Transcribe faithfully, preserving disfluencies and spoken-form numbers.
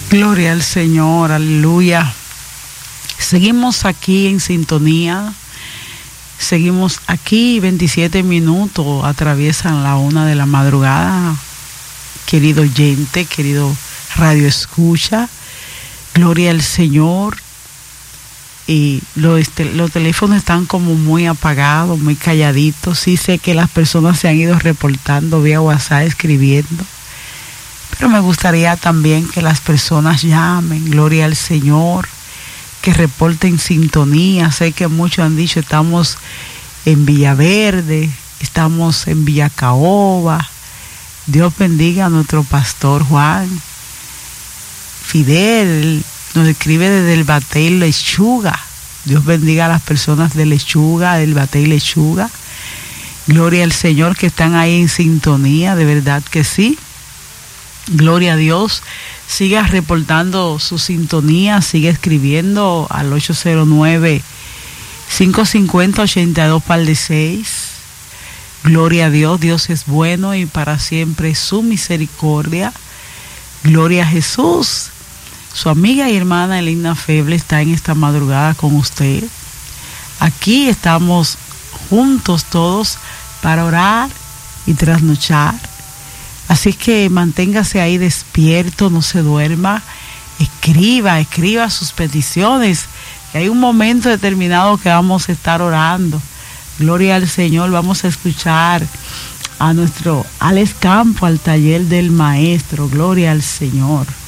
Gloria al Señor, aleluya. Seguimos aquí en sintonía. Seguimos aquí, veintisiete minutos atraviesan la una de la madrugada. Querido oyente, querido radio escucha, gloria al Señor. Y los, este, los teléfonos están como muy apagados, muy calladitos. Sí sé que las personas se han ido reportando vía WhatsApp, escribiendo. Pero me gustaría también que las personas llamen, gloria al Señor, que reporten sintonía. Sé que muchos han dicho, estamos en Villaverde, estamos en Villacaoba. Dios bendiga a nuestro pastor Juan Fidel, nos escribe desde el Batey Lechuga. Dios bendiga a las personas de Lechuga, del Batey Lechuga. Gloria al Señor que están ahí en sintonía, de verdad que sí. Gloria a Dios. Siga reportando su sintonía, sigue escribiendo al ocho cero nueve, cinco cinco cero, ocho dos par de seis. Gloria a Dios, Dios es bueno y para siempre su misericordia. Gloria a Jesús. Su amiga y hermana Elina Feble está en esta madrugada con usted. Aquí estamos juntos todos para orar y trasnochar. Así que manténgase ahí despierto, no se duerma, escriba, escriba sus peticiones, que hay un momento determinado que vamos a estar orando. Gloria al Señor, vamos a escuchar a nuestro Alex Campo, al taller del maestro, gloria al Señor.